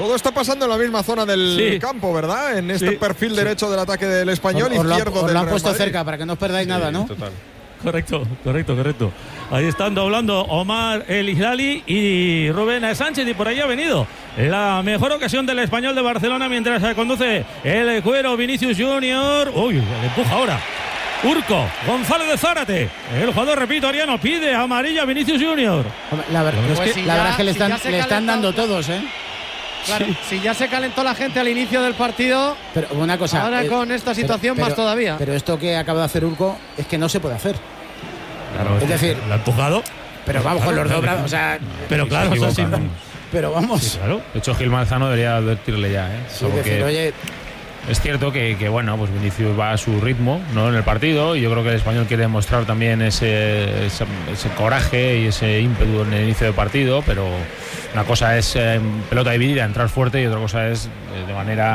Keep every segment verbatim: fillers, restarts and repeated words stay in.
Todo está pasando en la misma zona del sí. campo, ¿verdad? En este sí. perfil derecho sí. del ataque del Español, os, izquierdo os del lo han Real puesto Madrid. cerca para que no os perdáis sí, nada, ¿no? Total. Correcto, correcto, correcto. Ahí están doblando Omar El Islali y Rubén Sánchez, y por ahí ha venido la mejor ocasión del Español de Barcelona mientras se conduce el cuero Vinicius Junior. Uy, le empuja ahora Urco, Gonzalo de Zárate. El jugador, repito, Ariano, pide amarilla a Vinicius Junior. La verdad pues es que, si la ya, verdad es que le, están, si le están dando todos, ¿eh? Claro, sí. si ya se calentó la gente al inicio del partido, pero una cosa, ahora eh, con esta situación pero, más pero, todavía. Pero esto que acaba de hacer Urco es que no se puede hacer. Claro, es decir, ¿lo ha empujado? Pero vamos claro, con los claro, dobrados, o sea, pero claro, se o sea, sí, pero vamos. Sí, claro. De hecho, Gil Manzano debería advertirle ya, ¿eh? Sí, decir, oye, es cierto que, que bueno, pues Vinicius va a su ritmo, ¿no?, en el partido, y yo creo que el Español quiere demostrar también ese, ese, ese coraje y ese ímpetu en el inicio del partido, pero una cosa es eh, pelota dividida, entrar fuerte, y otra cosa es eh, de manera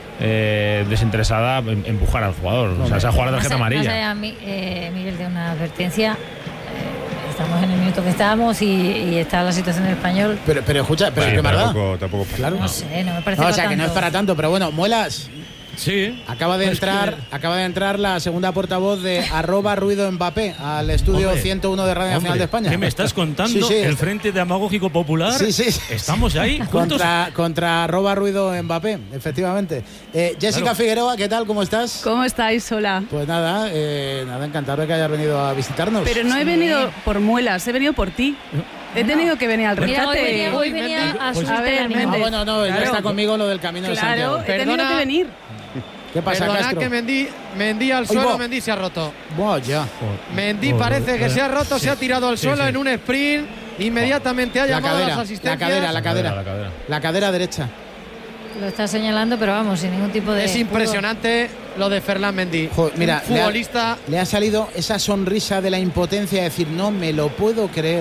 eh, desinteresada empujar al jugador. No, o sea, esa jugada de tarjeta amarilla. Más allá, eh, Miguel, de una advertencia. Eh, estamos en el minuto que estábamos y, y está la situación del Español. Pero, pero escucha, pero sí, qué verdad. Tampoco, tampoco pasa. Claro. No sé, no me parece. No, para o sea, tanto. que no es para tanto, pero bueno, Muelas. Sí. Acaba de entrar, que... acaba de entrar la segunda portavoz de arroba ruido Mbappé al estudio hombre, ciento uno de Radio Nacional hombre, de España. ¿Qué me estás contando? Sí, sí, el Frente Demagógico Popular. Sí, sí. Estamos ahí juntos. Contra, contra arroba ruido Mbappé, efectivamente. Eh, Jessica claro. Figueroa, ¿qué tal? ¿Cómo estás? ¿Cómo estáis? Hola. Pues nada, eh, nada, encantado de que hayas venido a visitarnos. Pero no sí. he venido por Muelas, he venido por ti. He tenido que venir al rescate. Hoy venía, hoy venía a pues, a ver, ah, bueno, no, claro. ya está conmigo lo del camino claro, de Santiago. Claro, he tenido que venir. ¿Qué pasa, Perdona Castro? que Mendy, Mendy al suelo, Oigo. Mendy se ha roto. Buah, ya. Mendy oh, parece que se ha roto, sí. se ha tirado al suelo sí, sí. en un sprint. Inmediatamente ha llamado cadera, a las asistencias. La cadera, la cadera, la cadera. La cadera derecha. Lo está señalando, pero vamos, sin ningún tipo de... Es impresionante lo de Ferland Mendy. Joder, mira, un futbolista... Le ha, le ha salido esa sonrisa de la impotencia de decir, no me lo puedo creer.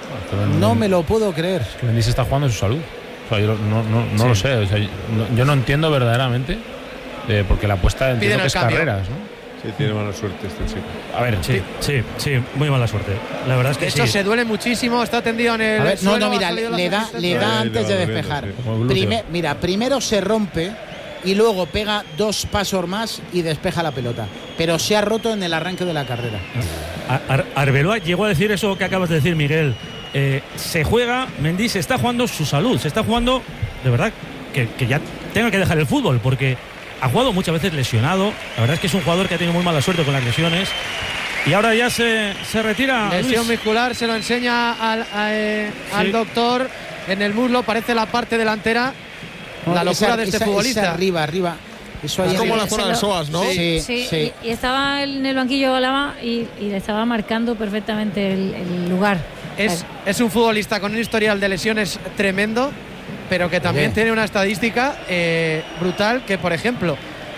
No me lo puedo creer. Es que Mendy se está jugando en su salud. O sea, yo no, no, no sí. lo sé. O sea, yo, no, yo no entiendo verdaderamente... Eh, porque la apuesta entiendo que es cambio. Carreras, ¿no? Sí, tiene mala suerte este chico. A ver, sí, sí, sí, muy mala suerte. La verdad es que de hecho, sí. se duele muchísimo, está tendido en el a ver, suelo. No, no, mira, le da, le da antes de despejar. Primer, mira, primero se rompe y luego pega dos pasos más y despeja la pelota. Pero se ha roto en el arranque de la carrera. Ar Arbeloa llegó a decir eso que acabas de decir, Miguel. Eh, se juega, Mendy se está jugando su salud, se está jugando, de verdad, que, que ya tenga que dejar el fútbol, porque ha jugado muchas veces lesionado. La verdad es que es un jugador que ha tenido muy mala suerte con las lesiones. Y ahora ya se, se retira. Lesión Luis. muscular, se lo enseña al, a, eh, sí. al doctor en el muslo, parece la parte delantera. No, la locura esa, de este esa, futbolista. Esa arriba, arriba. Eso es ahí como arriba. la zona del psoas, ¿no? Sí, sí, sí. Y, y estaba en el banquillo Lama y, y le estaba marcando perfectamente el, el lugar. Es, es un futbolista con un historial de lesiones tremendo, pero que también tiene una estadística eh, brutal, que por ejemplo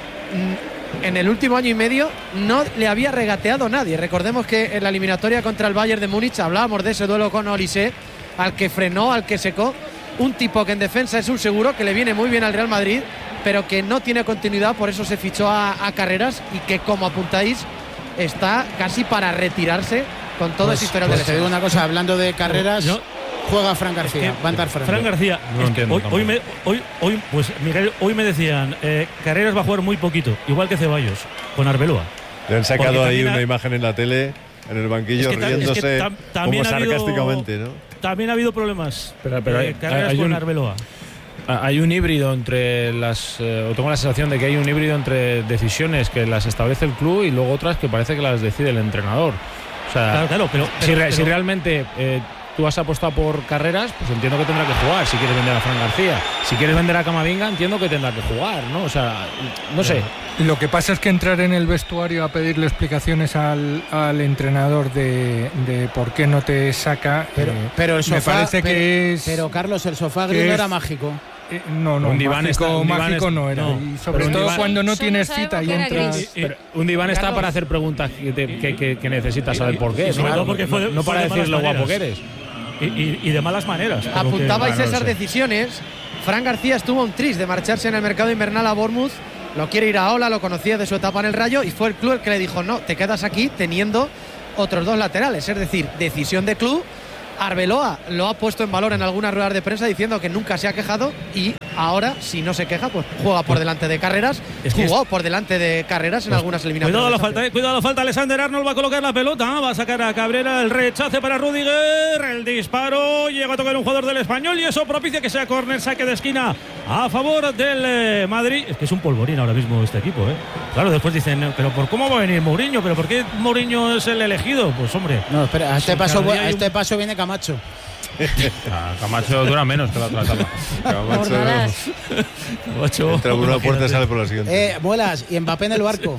en el último año y medio no le había regateado nadie. Recordemos que en la eliminatoria contra el Bayern de Múnich hablábamos de ese duelo con Olise, al que frenó, al que secó. Un tipo que en defensa es un seguro, que le viene muy bien al Real Madrid, pero que no tiene continuidad, por eso se fichó a, a Carreras, y que, como apuntáis, está casi para retirarse con todo pues, ese historial pues de lesiones. Te digo una cosa, hablando de Carreras, no, juega Fran García, es que, va a entrar Fran. Fran García, no entiendo, hoy, hoy, me, hoy, hoy, pues Miguel, hoy me decían, eh, Carreras va a jugar muy poquito, igual que Ceballos, con Arbeloa. Le han sacado ahí una ha, imagen en la tele, en el banquillo, es que, riéndose es que tam, como sarcásticamente, habido, ¿no? También ha habido problemas, pero, pero eh, Carreras hay con un, Arbeloa. Hay un híbrido entre las, eh, o tengo la sensación de que hay un híbrido entre decisiones que las establece el club y luego otras que parece que las decide el entrenador. O sea, claro, claro, pero, si, pero, re, pero, si realmente eh, tú has apostado por Carreras, pues entiendo que tendrá que jugar. Si quieres vender a Fran García, si quieres vender a Camavinga, entiendo que tendrá que jugar, ¿no? O sea, no sé. Lo que pasa es que entrar en el vestuario a pedirle explicaciones al, al entrenador de, de por qué no te saca, pero, eh, pero el sofá, me parece pero, que es. Pero Carlos, el sofá gris no era mágico. Eh, no, no, un diván mágico, está, un mágico diván no era. No, y sobre todo diván, cuando no tienes no cita y entras. Y, y, un diván está para hacer preguntas que, te, que, que, que necesitas saber por qué. No, no, porque fue, no, no para decir lo guapo que eres. Y, y, y de malas maneras. Apuntabais que, bueno, esas no sé. decisiones. Fran García estuvo un tris de marcharse en el mercado invernal a Bournemouth. Lo quiere ir a Ola, lo conocía de su etapa en el Rayo y fue el club el que le dijo: no, te quedas aquí teniendo otros dos laterales. Es decir, decisión de club. Arbeloa lo ha puesto en valor en algunas ruedas de prensa diciendo que nunca se ha quejado y ahora, si no se queja, pues juega por delante de Carreras. Es que jugó es... por delante de Carreras en pues, algunas eliminatorias. Cuidado la falta, eh, cuidado la falta. Alexander Arnold va a colocar la pelota, va a sacar a Cabrera, el rechace para Rudiger, el disparo, llega a tocar un jugador del Español y eso propicia que sea córner, saque de esquina a favor del eh, Madrid. Es que es un polvorín ahora mismo este equipo, ¿eh? Claro, después dicen, pero ¿por cómo va a venir Mourinho? ¿Pero por qué Mourinho es el elegido? Pues hombre. No, espera, a este, paso, a este un... paso viene Camacho. Ah, Camacho dura menos que la otra etapa. Camacho, Camacho entra por una puerta y sale por la siguiente. Eh, Muelas, y Mbappé en el barco.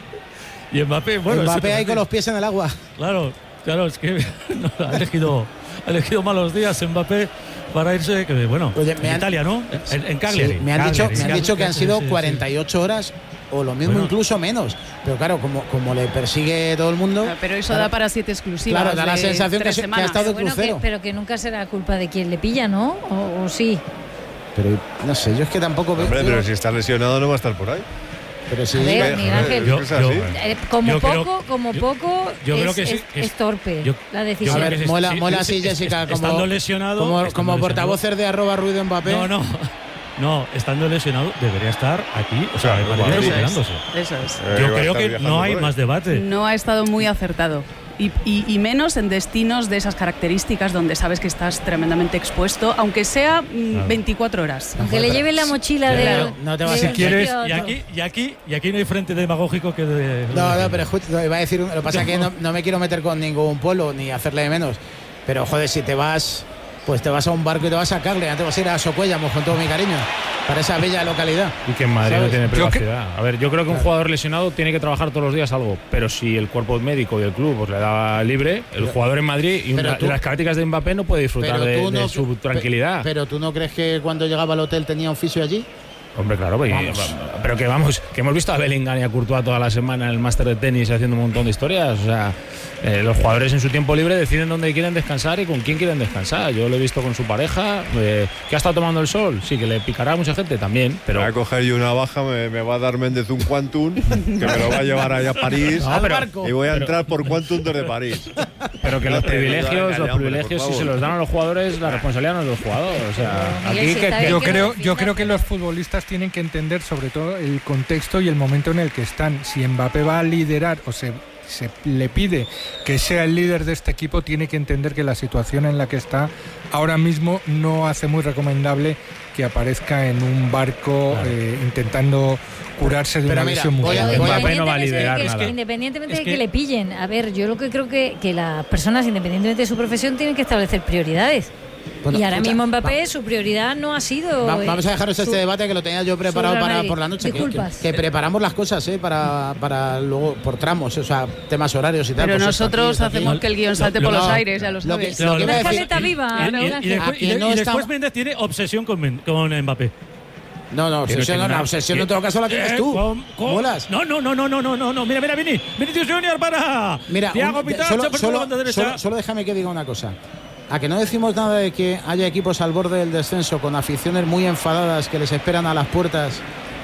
Y Mbappé, bueno. Mbappé ahí con los pies en el agua. Claro, claro, es que no, ha elegido, ha elegido malos días Mbappé para irse, que bueno, Oye, en han, Italia, ¿no? En, en Cagliari. Sí, me han Cagliari, dicho, Cagliari, me han dicho que han sido sí, cuarenta y ocho sí. horas o lo mismo, bueno, incluso menos. Pero claro, como, como le persigue todo el mundo. Pero eso claro, da para siete exclusivas. Claro, da la sensación que, que ha estado de bueno, crucero. Que, pero que nunca será culpa de quien le pilla, ¿no? O, o sí. Pero no sé, yo es que tampoco veo. Hombre, pero si está lesionado no va a estar por ahí. Pero sí, a ver, Miguel Ángel, yo, yo, eh, como yo poco, creo, como poco, yo, yo es, creo que sí, es, es torpe yo, la decisión. A ver, sí, mola, sí, mola sí, sí, Jessica, sí, como, estando lesionado, como, estando como portavoces de arroba ruido Mbappé. No, no. No, estando lesionado debería estar aquí, o sea, claro, Madrid recuperándose. Eso es. Eh, Yo creo que no hay más debate. No ha estado muy acertado. Y, y, y menos en destinos de esas características donde sabes que estás tremendamente expuesto, aunque sea claro. veinticuatro horas. Aunque le lleven la mochila de. Claro, no te vas si a quieres. Y aquí, y aquí, y aquí no hay frente demagógico que de. No, no, pero justo iba a decir. Lo que pasa es que no, no me quiero meter con ningún pueblo ni hacerle de menos. Pero joder, si te vas. Pues te vas a un barco y te vas a Cagliari, te vas a ir a Socuéllamos con todo mi cariño, para esa bella localidad. Y que en Madrid ¿sabes? No tiene privacidad. Que, a ver, yo creo que un jugador lesionado tiene que trabajar todos los días algo, pero si el cuerpo médico y el club pues, le da libre, el pero, jugador en Madrid y una, tú, las características de Mbappé no puede disfrutar de, no, de su tranquilidad. Pero tú no crees que cuando llegaba al hotel tenía un fisio allí? Hombre, claro, pues, pero que vamos, que hemos visto a Bellingham y a Courtois toda la semana en el máster de tenis haciendo un montón de historias. O sea, eh, los jugadores en su tiempo libre deciden dónde quieren descansar y con quién quieren descansar. Yo lo he visto con su pareja, eh, que ha estado tomando el sol, sí, que le picará a mucha gente también. Pero me voy a coger yo una baja, me, me va a dar Méndez un Quantum, que me lo va a llevar allá a París, no, pero, y voy a pero, entrar por Quantum desde París. Pero que los privilegios, los privilegios si se los dan a los jugadores, la responsabilidad no es del jugador. O sea, aquí que, que, yo creo, yo creo que los futbolistas tienen que entender sobre todo el contexto y el momento en el que están. Si Mbappé va a liderar o se, se le pide que sea el líder de este equipo, tiene que entender que la situación en la que está ahora mismo no hace muy recomendable que aparezca en un barco claro. eh, intentando curarse de pero una mira, lesión muy grave. Mbappé no va a liderar que, nada. que independientemente es de que, que le pillen, a ver, yo lo que creo que, que las personas, independientemente de su profesión, tienen que establecer prioridades. Bueno, y ahora escucha, mismo Mbappé, va, su prioridad no ha sido. Va, vamos a dejaros su, este debate que lo tenía yo preparado para por la noche. Que, que, que preparamos las cosas, ¿eh? Para, para luego por tramos, o sea, temas horarios y tal. Pero pues nosotros aquí, hacemos aquí. que el guión salte lo, por lo, los no, aires, ya lo sabes. Lo que, lo que decir, viva, y, y, y, y después, y, no y después Méndez tiene obsesión con, con Mbappé. No, no, obsesión, no, la obsesión en todo caso la tienes tú. ¿Con, con? ¿Molas? No, no, no, no, no, no, no, no. Mira, mira, Vini. Vinicius Junior para mira, Thiago Pitach. Solo, solo, solo, solo déjame que diga una cosa. A que no decimos nada de que haya equipos al borde del descenso con aficiones muy enfadadas que les esperan a las puertas.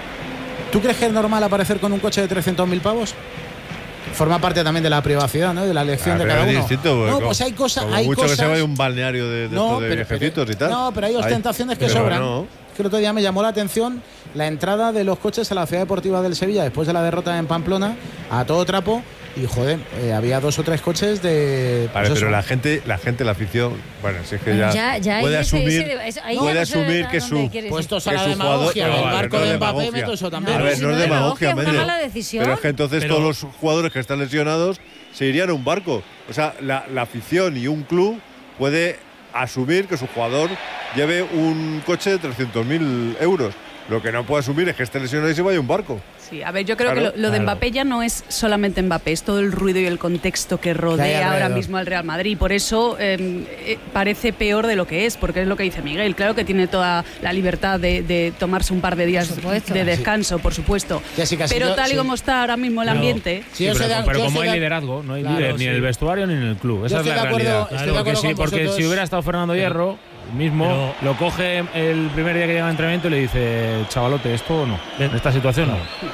¿Tú crees que es normal aparecer con un coche de trescientos mil pavos? Forma parte también de la privacidad, ¿no? De la elección ah, de cada uno. Distinto, no, pues hay cosas. Como hay mucho cosas, que se vaya un balneario de, de, no, de pero, viejecitos pero, y tal. No, pero hay ostentaciones hay, que sobran. No. Que el otro día me llamó la atención la entrada de los coches a la Ciudad Deportiva del Sevilla después de la derrota en Pamplona a todo trapo. Y joder, eh, había dos o tres coches de. Vale, pues pero la gente, la gente, la afición, bueno, si es que ya, ya, ya puede ese, asumir, ese, ese, puede no asumir que su, puestos a que la su demagogia, jugador, el barco no, de no Mbappé, meto eso también. A ver, no es demagogia, es una mala decisión. Pero es que entonces pero, todos los jugadores que están lesionados se irían a un barco. O sea, la, la afición y un club puede asumir que su jugador lleve un coche de trescientos mil euros. Lo que no puede asumir es que esté lesionado y se vaya a un barco. Sí, a ver, yo creo claro, que lo, lo de claro. Mbappé ya no es solamente Mbappé, es todo el ruido y el contexto que rodea ahora mismo al Real Madrid. Por eso eh, eh, parece peor de lo que es, porque es lo que dice Miguel. Claro que tiene toda la libertad de, de tomarse un par de días de descanso, sí. por supuesto. Jessica, pero sí, tal y sí. como está ahora mismo el no. ambiente. Sí, sí, pero, da, pero como hay liderazgo, no hay claro, líder sí. ni en el vestuario ni en el club. Esa yo es la acuerdo, realidad. Claro, porque, sí, porque si hubiera estado Fernando Hierro mismo, pero, lo coge el primer día que llega al entrenamiento y le dice, chavalote, esto no, en esta situación no.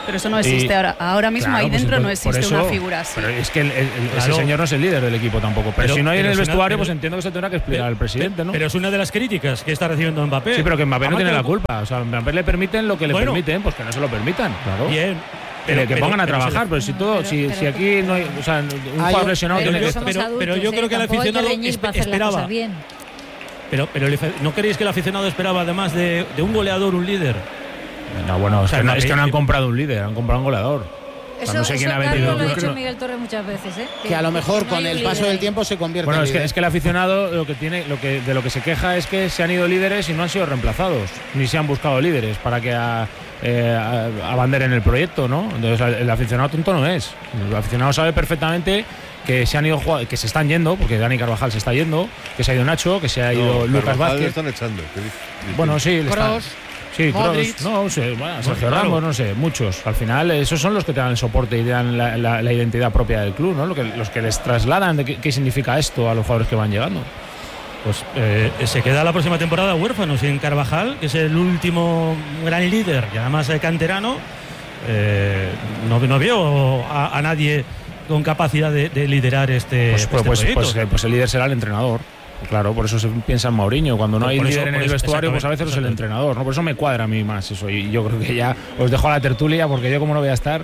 Pero eso no existe y, ahora. Ahora mismo claro, ahí pues dentro entonces, no existe eso, una figura así. Pero es que el, el, el, claro. ese señor no es el líder del equipo tampoco. Pero, pero si no hay en el vestuario, una, pues entiendo que se tendrá que explicar pero, al presidente, ¿no? Pero es una de las críticas que está recibiendo Mbappé. Sí, pero que Mbappé no tiene la que... culpa. O sea, a Mbappé le permiten lo que le bueno, permiten, pues que no se lo permitan, claro. Bien. Pero, que pongan a pero trabajar, pero si todo, pero, si, pero, si aquí no hay, o sea, un jugador lesionado tiene que. Pero, pero yo creo que el aficionado esperaba. Pero, pero ¿no queréis que el aficionado esperaba, además de, de un goleador, un líder? No, bueno, o sea, es, que no, es que no han comprado un líder, han comprado un goleador. Eso, o sea, no sé eso quién ha vendido. Lo ha dicho Miguel Torres muchas veces, ¿eh? Que, que a lo mejor con el paso del tiempo se convierte bueno, en es líder. que es que el aficionado lo que tiene, lo que de lo que se queja es que se han ido líderes y no han sido reemplazados, ni se han buscado líderes para que a, eh, a, abanderen el proyecto, ¿no? Entonces el aficionado tonto no es. El aficionado sabe perfectamente que se han ido que se están yendo, porque Dani Carvajal se está yendo, que se ha ido Nacho, que se ha ido no, Lucas Vázquez. Le están echando. Bueno, sí, le están. Sí, Modric. Kroos, no sé, bueno, Sergio Ramos, no sé, muchos. Al final, esos son los que te dan el soporte y te dan la, la, la identidad propia del club, ¿no? Lo que, los que les trasladan de qué, qué significa esto a los jugadores que van llegando. Pues eh, se queda la próxima temporada huérfano sin Carvajal, que es el último gran líder y además de canterano. Eh, no, no veo a, a nadie con capacidad de, de liderar este, pues, este pues, proyecto. Pues, pues, pues el líder será el entrenador. Claro, por eso se piensa en Mourinho. Cuando no hay líder en el vestuario, pues a veces es el entrenador, ¿no? Por eso me cuadra a mí más eso. Y yo creo que ya os dejo a la tertulia, porque yo como no voy a estar.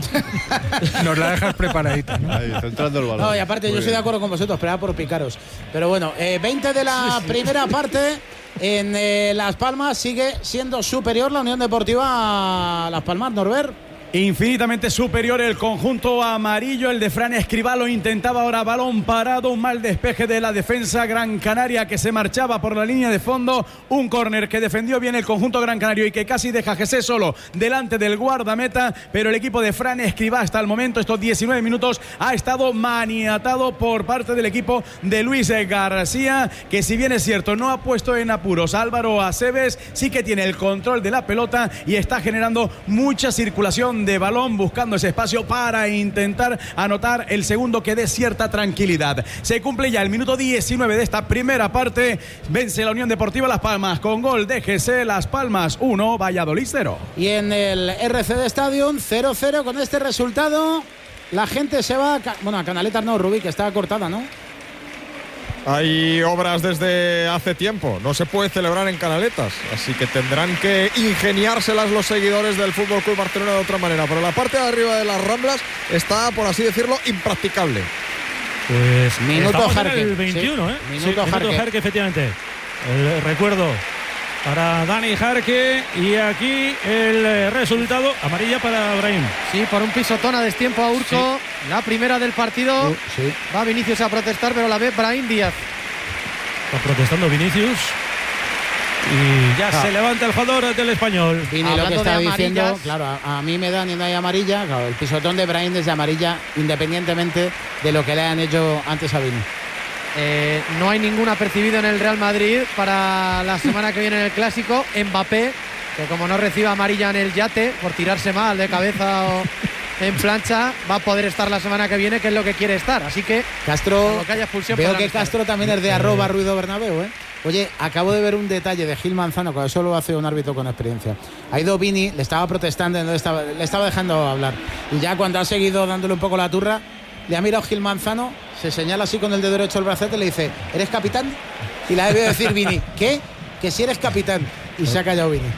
Nos la dejas preparadita, ¿no? Ahí, centrando el balón. No, y aparte Muy yo estoy bien. de acuerdo con vosotros, pero era por picaros. Pero bueno, eh, veinte de la sí, sí. primera parte. En eh, Las Palmas sigue siendo superior la Unión Deportiva a Las Palmas, Norbert. Infinitamente superior el conjunto amarillo. El de Fran Escribá lo intentaba, ahora balón parado, un mal despeje de la defensa Gran Canaria que se marchaba por la línea de fondo, un córner que defendió bien el conjunto Gran Canario y que casi deja a Jesé solo delante del guardameta, pero el equipo de Fran Escribá hasta el momento, estos diecinueve minutos, ha estado maniatado por parte del equipo de Luis García, que si bien es cierto no ha puesto en apuros a Álvaro Aceves, sí que tiene el control de la pelota y está generando mucha circulación de balón, buscando ese espacio para intentar anotar el segundo que dé cierta tranquilidad. Se cumple ya el minuto diecinueve de esta primera parte. Vence la Unión Deportiva Las Palmas con gol de G C. Las Palmas uno, Valladolid cero. Y en el R C D Stadium cero cero. Con este resultado la gente se va a... Bueno, a Canaletas no, Rubí, que estaba cortada, ¿no? Hay obras desde hace tiempo, no se puede celebrar en Canaletas, así que tendrán que ingeniárselas los seguidores del F C Barcelona de otra manera. Pero la parte de arriba de las Ramblas está, por así decirlo, impracticable. Pues minuto Jarque, el veintiuno, sí. ¿eh? Minuto sí, Jarque. Jarque, efectivamente. El recuerdo para Dani Jarque y aquí el resultado, amarilla para Brahim. Sí, por un pisotón a destiempo a Urco, sí. La primera del partido. Sí, sí. Va Vinicius a protestar, pero la ve Brahim Díaz. Está protestando Vinicius. Y ya ah. se levanta el jugador del Español. Vini, lo que está diciendo, claro, a, a mí me da ni una amarilla. Claro, el pisotón de Brahim es de amarilla, independientemente de lo que le hayan hecho antes a Vini. Eh, no hay ninguna percibida en el Real Madrid para la semana que viene en el Clásico. Mbappé, que como no reciba amarilla en el yate por tirarse mal de cabeza o en plancha, va a poder estar la semana que viene, que es lo que quiere estar. Así que Castro, que haya expulsión, veo que Castro también es de arroba Ruido Bernabéu, ¿eh? Oye, acabo de ver un detalle de Gil Manzano, que eso lo hace un árbitro con experiencia. Ha ido Vini, le estaba protestando, le estaba, le estaba dejando hablar. Y ya cuando ha seguido dándole un poco la turra, le ha mirado Gil Manzano, se señala así con el dedo derecho el bracete y le dice: ¿eres capitán? Y le ha debido decir Vini: ¿qué? Que si eres capitán. Y se ha callado Vini.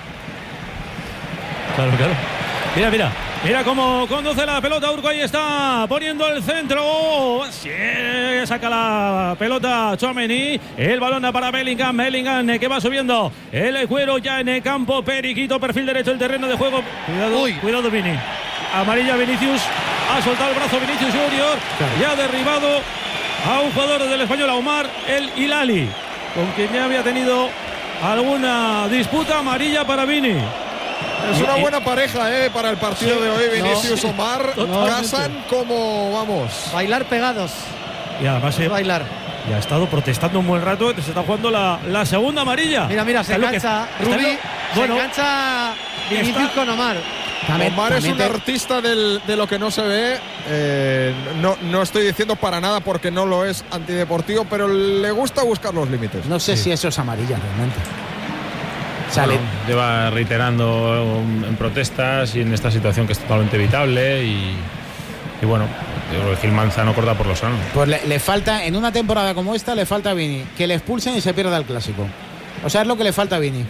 Claro, claro. Mira, mira. Mira cómo conduce la pelota Urco, ahí está poniendo el centro. Sí, saca la pelota Tchouaméni. El balón para Bellingham. Bellingham que va subiendo el cuero ya en el campo. Periquito, perfil derecho del terreno de juego. Cuidado, Uy. cuidado Vini. Amarilla Vinicius. Ha soltado el brazo Vinicius Junior. Claro. Ya ha derribado a un jugador del Español, a Omar El Hilali, con quien ya había tenido alguna disputa. Amarilla para Vini. Es una buena pareja, ¿eh? Para el partido sí, de hoy. Vinicius, no, Omar, no, casan como, vamos, bailar pegados. Y además se bailar. Y ha estado protestando un buen rato. Se está jugando la, la segunda amarilla. Mira, mira, se engancha Rubí, bueno, se engancha Vinicius con Omar. También, Omar también es un te... artista del, de lo que no se ve. Eh, no, no estoy diciendo para nada porque no lo es antideportivo, pero le gusta buscar los límites. No sé sí. si eso es amarilla realmente. Sale. Bueno, lleva reiterando en protestas y en esta situación que es totalmente evitable y, y bueno, yo creo que Gil Manzano corta por lo sano. Pues le, le falta, en una temporada como esta, le falta a Vini que le expulsen y se pierda el clásico. O sea, es lo que le falta a Vini.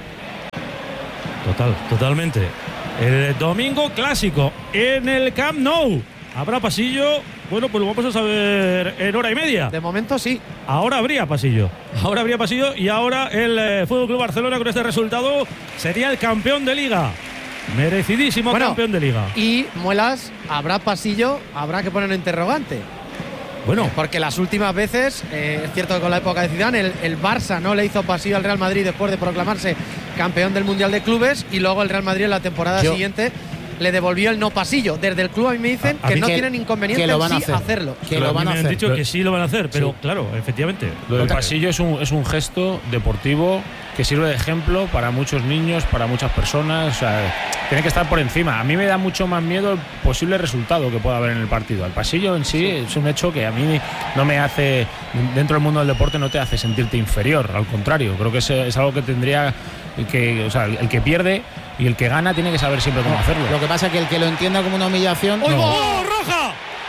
Total, totalmente. El domingo clásico en el Camp Nou. ¿Habrá pasillo? Bueno, pues lo vamos a saber en hora y media. De momento sí. Ahora habría pasillo. Ahora habría pasillo y ahora el eh, F C Barcelona con este resultado sería el campeón de Liga. Merecidísimo bueno, campeón de Liga. Y Muelas, habrá pasillo, habrá que poner un interrogante. Bueno, porque las últimas veces, eh, es cierto que con la época de Zidane, el, el Barça no le hizo pasillo al Real Madrid después de proclamarse campeón del Mundial de Clubes y luego el Real Madrid en la temporada Yo. siguiente le devolvió el no pasillo. Desde el club a mí me dicen a, a que no que, tienen inconveniente que lo van en a sí hacer. hacerlo. Que lo van a me hacer. han dicho que sí lo van a hacer, pero sí. Claro, efectivamente. Lo del pasillo es un, es un gesto deportivo que sirve de ejemplo para muchos niños, para muchas personas. O sea, tiene que estar por encima. A mí me da mucho más miedo el posible resultado que pueda haber en el partido. El pasillo en sí, sí. es un hecho que a mí no me hace, dentro del mundo del deporte, no te hace sentirte inferior. Al contrario, creo que es, es algo que tendría que, o sea, el que pierde y el que gana tiene que saber siempre cómo no, hacerlo. Lo que pasa es que el que lo entienda como una humillación. ¡Oh, no. oh, roja!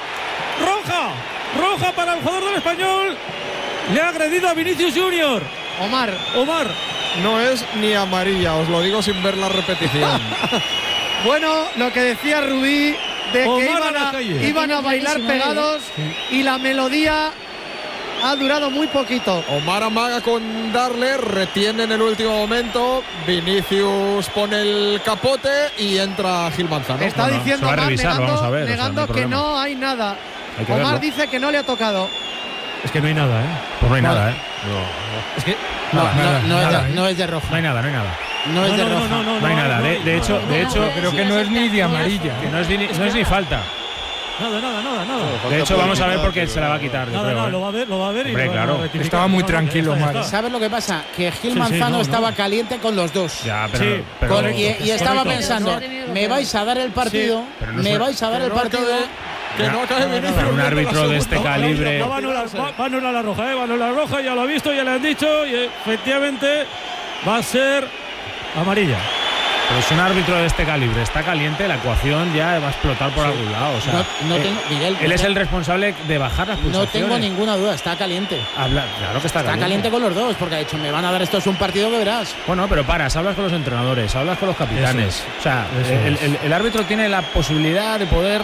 ¡Roja! ¡Roja para el jugador del Español! Le ha agredido a Vinicius Junior. Omar. Omar. No es ni amarilla, os lo digo sin ver la repetición. Bueno, lo que decía Rubí de Omar que iban a, a iban a bailar pegados sí. Y la melodía ha durado muy poquito. Omar amaga con darle, retiene en el último momento. Vinicius pone el capote y entra Gil Manzano. Está bueno, diciendo Omar revisar, negando, ver, negando o sea, no que no hay nada. Hay Omar verlo. dice que no le ha tocado. Es que no hay nada, ¿eh? Pues no hay nada, nada, ¿eh? No, no. Es que no, nada, no, nada, no, nada, es de, ¿eh? no es de roja. No hay nada, no hay nada. No es no, de no, roja. No, no, no, no hay nada. no, de, de hecho, de hecho, creo que no es ni de amarilla. Que no es, ni, no es ni falta. Nada, nada, nada, nada. De hecho, vamos a ver porque se la va a quitar. Nada, creo, nada, ¿eh? lo va a ver, lo va a ver. Hombre, y claro. Estaba muy tranquilo, Omar. ¿Sabes lo que pasa? Que Gil sí, Manzano sí, no, estaba no. caliente con los dos. Ya, pero, sí, pero con, y, y estaba correcto. pensando, me vais a dar el partido, sí, no me sé, vais a dar el no partido. Que no acabe Vinicius. un árbitro de este calibre. No va a anular, va, va a anular la roja, ¿eh? Va a anular la roja, ya lo ha visto, ya le han dicho. Y efectivamente va a ser amarilla. Pero es un árbitro de este calibre, está caliente, la ecuación ya va a explotar por sí. algún lado. O sea, no, no tengo, Miguel, él es el responsable de bajar las pulsaciones. No tengo ninguna duda, está caliente. Habla, claro que está, está caliente. caliente con los dos, porque ha dicho, me van a dar esto es un partido que verás. Bueno, pero paras, hablas con los entrenadores, hablas con los capitanes. Eso es. O sea, Eso el, es. el, el árbitro tiene la posibilidad de poder.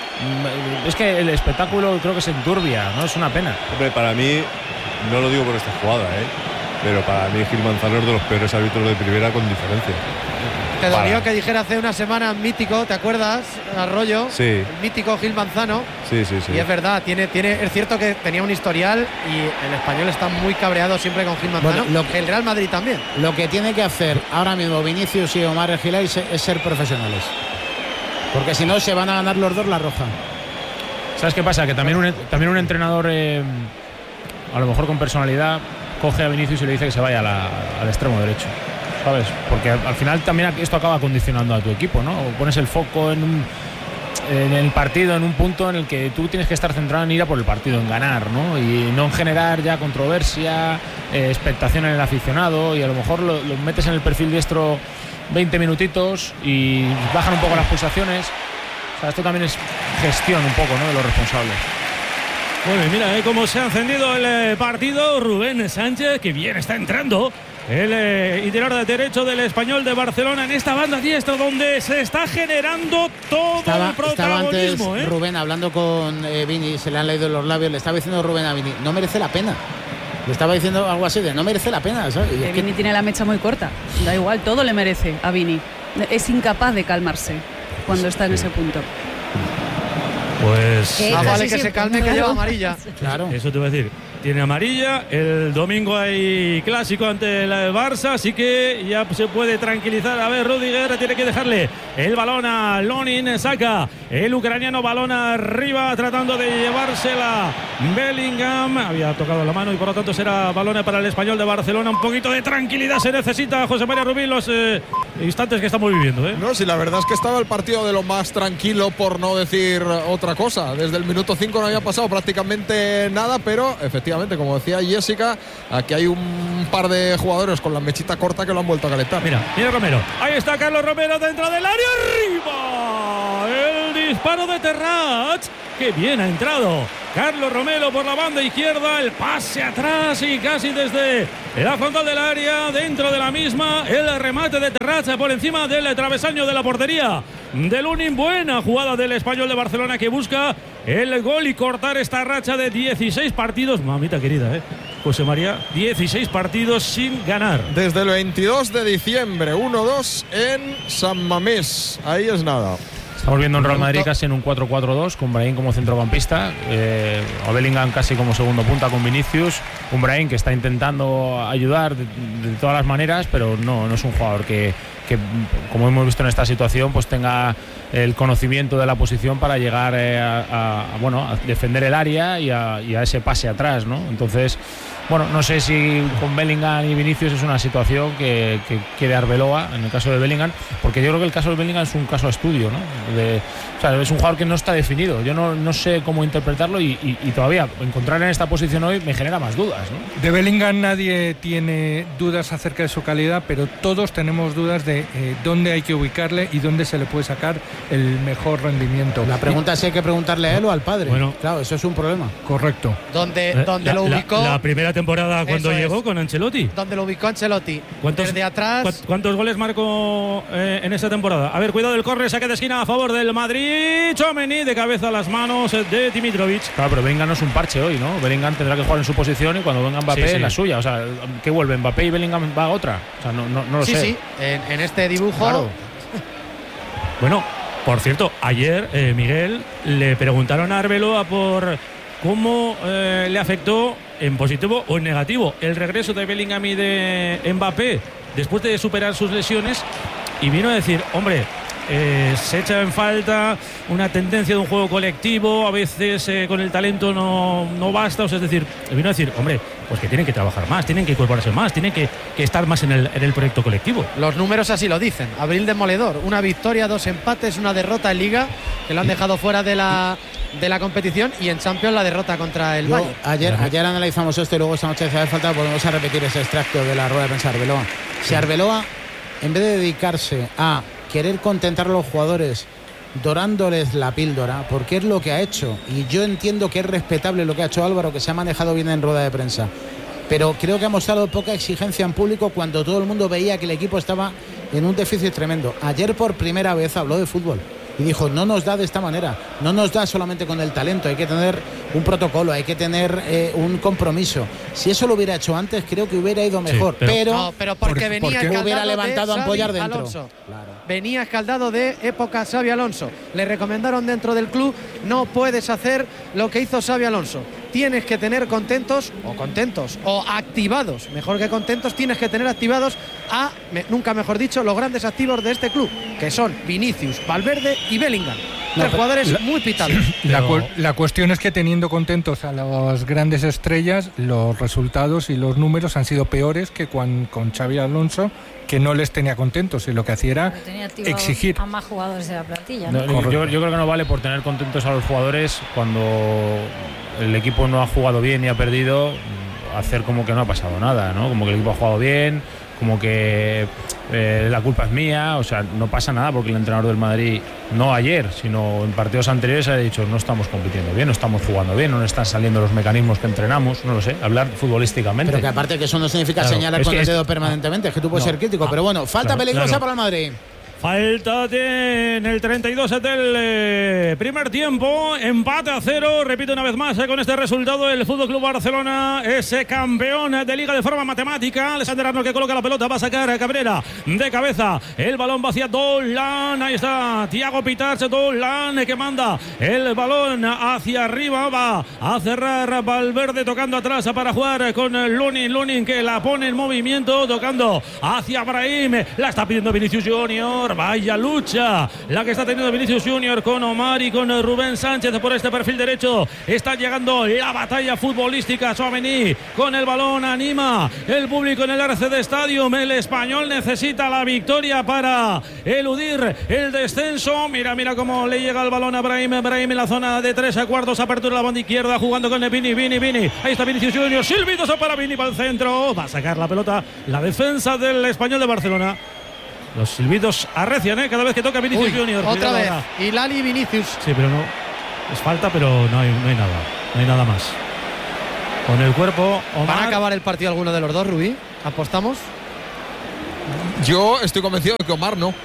Es que el espectáculo creo que se enturbia, ¿no? Es una pena. Hombre, para mí, no lo digo por esta jugada, ¿eh? Pero para mí Gil Manzano es de los peores árbitros de primera con diferencia. Te dolió Para. que dijera hace una semana mítico, ¿te acuerdas? Arroyo. Sí. El mítico Gil Manzano. Sí, sí, sí. Y es verdad, tiene, tiene, es cierto que tenía un historial y el Español está muy cabreado siempre con Gil Manzano. Bueno, lo que, el Real Madrid también. Lo que tiene que hacer ahora mismo Vinicius y Omar Gilay es, es ser profesionales. Porque si no, se van a ganar los dos la roja. ¿Sabes qué pasa? Que también un, también un entrenador, eh, a lo mejor con personalidad, coge a Vinicius y le dice que se vaya a la, al extremo derecho. ¿Sabes? Porque al final también esto acaba condicionando a tu equipo, ¿no? O pones el foco en, un, en el partido, en un punto en el que tú tienes que estar centrado en ir a por el partido, en ganar, ¿no? Y no en generar ya controversia, eh, expectación en el aficionado, y a lo mejor lo, lo metes en el perfil diestro veinte minutitos y bajan un poco las pulsaciones. O sea, esto también es gestión un poco, ¿no?, de los responsables. Bueno, y mira eh, cómo se ha encendido el eh, partido. Rubén Sánchez, que bien está entrando. El eh, interior de derecho del Español de Barcelona en esta banda diestra donde se está generando todo estaba, el protagonismo. Estaba antes ¿eh? Rubén hablando con eh, Vini, se le han leído los labios, le estaba diciendo Rubén a Vini, no merece la pena. Le estaba diciendo algo así de no merece la pena, ¿sabes? Y que es Vini que... tiene la mecha muy corta, da igual, todo le merece a Vini. Es incapaz de calmarse cuando está en ese punto. Pues ah, vale, que se calme, que lleva amarilla. Claro. Eso te voy a decir. Tiene amarilla, el domingo hay clásico ante el Barça, así que ya se puede tranquilizar. A ver, Rudiger tiene que dejarle el balón a Lonin, saca el ucraniano, balón arriba, tratando de llevársela Bellingham. Había tocado la mano y por lo tanto será balón para el Español de Barcelona. Un poquito de tranquilidad se necesita, José María Rubín, los eh, instantes que estamos viviendo. ¿eh? No, sí, la verdad es que estaba el partido de lo más tranquilo, por no decir otra cosa. Desde el minuto cinco no había pasado prácticamente nada, pero efectivamente efectivamente, como decía Jessica, aquí hay un par de jugadores con la mechita corta que lo han vuelto a calentar. Mira, mira Romero. Ahí está Carlos Romero dentro del área, arriba. El disparo de Terrats. Qué bien ha entrado Carlos Romero por la banda izquierda, el pase atrás y casi desde la frontal del área, dentro de la misma, el remate de Terrats por encima del travesaño de la portería de Lunin. Buena jugada del Español de Barcelona que busca el gol y cortar esta racha de dieciséis partidos. Mamita querida, ¿eh? José María, dieciséis partidos sin ganar. Desde el veintidós de diciembre, uno dos en San Mamés. Ahí es nada. Estamos viendo un Real Madrid casi en un cuatro cuatro dos, con Brahim como centrocampista, eh, a Bellingham casi como segundo punta con Vinicius. Un Brahim que está intentando ayudar de, de todas las maneras, pero no, no es un jugador que, que, como hemos visto en esta situación, pues tenga el conocimiento de la posición para llegar eh, a, a, bueno, a defender el área y a, y a ese pase atrás, ¿no? Entonces, bueno, no sé si con Bellingham y Vinicius es una situación que, que quiere Arbeloa en el caso de Bellingham, porque yo creo que el caso de Bellingham es un caso a estudio, ¿no? De, o sea, es un jugador que no está definido. Yo no, no sé cómo interpretarlo y, y, y todavía encontrar en esta posición hoy me genera más dudas, ¿no? De Bellingham nadie tiene dudas acerca de su calidad, pero todos tenemos dudas de eh, dónde hay que ubicarle y dónde se le puede sacar el mejor rendimiento. La pregunta es si hay que preguntarle a él o al padre. Bueno, claro, eso es un problema. Correcto. ¿Dónde, dónde la, lo ubicó? La, la primera temporada cuando Eso llegó es. con Ancelotti. ¿Dónde lo ubicó Ancelotti? ¿Cuántos, Desde atrás. ¿Cuántos goles marcó eh, en esa temporada? A ver, cuidado del córner, saque de esquina a favor del Madrid. Tchouaméni de cabeza a las manos de Dimitrovic. Claro, pero Bellingham no es un parche hoy, ¿no? Bellingham tendrá que jugar en su posición y cuando venga Mbappé Sí, sí. en la suya. O sea, ¿qué vuelve? ¿Mbappé y Bellingham va a otra? O sea, no, no, no lo sí, sé. sí, en, en este dibujo. Claro. Bueno, por cierto, ayer, eh, Miguel, le preguntaron a Arbeloa por cómo eh, le afectó en positivo o en negativo el regreso de Bellingham y de Mbappé después de superar sus lesiones, y vino a decir, hombre, eh, se echa en falta una tendencia de un juego colectivo, a veces eh, con el talento no, no basta, o sea, es decir, vino a decir, hombre, pues que tienen que trabajar más, tienen que incorporarse más, tienen que, que estar más en el, en el proyecto colectivo. Los números así lo dicen. Abril demoledor, una victoria, dos empates, una derrota en Liga, que lo han dejado fuera de la, de la competición, y en Champions la derrota contra el Yo, Bayern. ayer, ayer analizamos esto y luego esta noche, si hace falta, volvemos a repetir ese extracto de la rueda de prensa de Arbeloa. Si Arbeloa, en vez de dedicarse a querer contentar a los jugadores dorándoles la píldora, porque es lo que ha hecho, y yo entiendo que es respetable lo que ha hecho Álvaro, que se ha manejado bien en rueda de prensa, pero creo que ha mostrado poca exigencia en público cuando todo el mundo veía que el equipo estaba en un déficit tremendo. Ayer por primera vez habló de fútbol y dijo, no nos da de esta manera, no nos da solamente con el talento, hay que tener un protocolo, hay que tener eh, un compromiso. Si eso lo hubiera hecho antes, creo que hubiera ido mejor, Sí, pero, pero, No, pero porque por- venía porque escaldado hubiera de levantado a Xavi ampollar dentro. Alonso. Claro. Venía escaldado de época Xavi Alonso. Le recomendaron dentro del club, no puedes hacer lo que hizo Xavi Alonso. Tienes que tener contentos, o contentos, o activados, mejor que contentos, tienes que tener activados a, me- nunca mejor dicho, los grandes activos de este club, que son Vinicius, Valverde y Bellingham. Tres jugadores la- muy pitados. La, Pero- cu- la cuestión es que teniendo contentos a las grandes estrellas, los resultados y los números han sido peores que cuan- con Xavi Alonso, que no les tenía contentos y lo que hacía era Pero tenía activados exigir. a más jugadores de la plantilla, No, ¿no? yo, yo creo que no vale por tener contentos a los jugadores cuando el equipo no ha jugado bien y ha perdido, hacer como que no ha pasado nada, ¿no? Como que el equipo ha jugado bien, como que eh, la culpa es mía, o sea, no pasa nada porque el entrenador del Madrid, no ayer, sino en partidos anteriores, ha dicho no estamos compitiendo bien, no estamos jugando bien, no nos están saliendo los mecanismos que entrenamos, no lo sé, hablar futbolísticamente. Pero que aparte que eso no significa Claro, señalar es con que el es- dedo permanentemente, es que tú puedes No. ser crítico, Ah, pero bueno, falta claro, peligrosa claro. para el Madrid. Falta de- en el treinta y dos del eh, primer tiempo, empate a cero, repito una vez más, eh, con este resultado el Fútbol Club Barcelona es eh, campeón de Liga de forma matemática. Alexander Arnold que coloca la pelota, va a sacar a Cabrera de cabeza, el balón va hacia Dolan, ahí está Thiago Pitars, Dolan eh, que manda el balón hacia arriba, va a cerrar Valverde tocando atrás para jugar con Lunin, Lunin que la pone en movimiento, tocando hacia Brahim, la está pidiendo Vinicius Junior, Junior. Vaya lucha la que está teniendo Vinicius Junior con Omar y con Rubén Sánchez por este perfil derecho. Está llegando la batalla futbolística. Tchouaméni con el balón, anima el público en el R C D Stadium. El español necesita la victoria para eludir el descenso. Mira, mira cómo le llega el balón a Brahim. Brahim en la zona de tres a cuartos, apertura a la banda izquierda, jugando con Vini, Vini, Vini. Ahí está Vinicius Junior. Silbitos para Vini, para el centro. Va a sacar la pelota la defensa del Español de Barcelona. Los silbidos arrecian, ¿eh? Cada vez que toca Vinicius Uy, Junior. Otra Cuidado vez. ahora. Hilali y Vinicius. Sí, pero no. Es falta, pero no hay, no hay nada. No hay nada más. Con el cuerpo, Omar. ¿Van a acabar el partido alguno de los dos, Rubí? ¿Apostamos? Yo estoy convencido de que Omar no.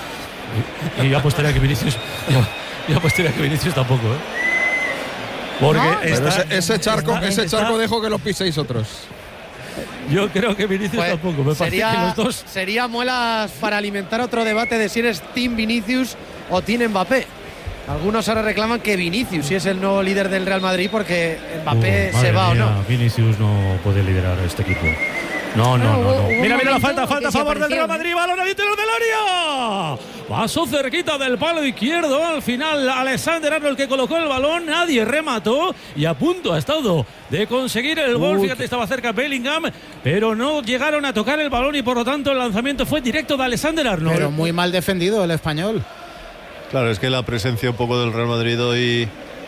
Y, y yo apostaría que Vinicius. Yo, yo apostaría que Vinicius tampoco, ¿eh? Porque No, Pero está, ese, ese charco, está- ese charco está- dejo que lo piséis otros. Yo creo que Vinicius Pues tampoco. Me parece sería, que los dos. sería muelas para alimentar otro debate de si eres Team Vinicius o Team Mbappé. Algunos ahora reclaman que Vinicius sí es el nuevo líder del Real Madrid porque Mbappé Uh, se madre va mía, o no. Vinicius no puede liderar este equipo. No, no, Bueno, no, hubo- no. hubo un Mira, mira la momento falta, falta a que se favor del Real apareció, Madrid. Balón al interior del área. Pasó cerquita del palo izquierdo. Al final, Alexander Arnold que colocó el balón. Nadie remató y a punto ha estado de conseguir el gol. Uy, Fíjate, qué- estaba cerca Bellingham, pero no llegaron a tocar el balón y por lo tanto el lanzamiento fue directo de Alexander Arnold. Pero muy mal defendido el español. Claro, es que la presencia un poco del Real Madrid hoy,